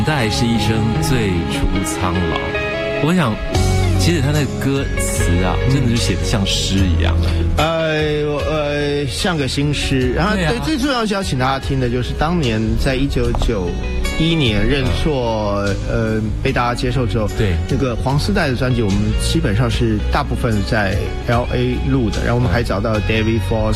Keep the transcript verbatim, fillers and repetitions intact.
待是一生最除苍老。我想，其实他那个歌词啊，真的就写得像诗一样。 呃呃，像个新诗。然后对，最重要是要请大家听的就是当年在一九九一年认错，呃，被大家接受之后， 对那个黄丝带的专辑，我们基本上是大部分在 L A 录的，然后我们还找到 David Foster